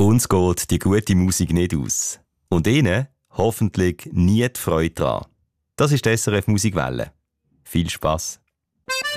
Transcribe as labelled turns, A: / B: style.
A: Uns geht die gute Musik nicht aus. Und Ihnen hoffentlich nie die Freude daran. Das ist die SRF Musikwelle. Viel Spass!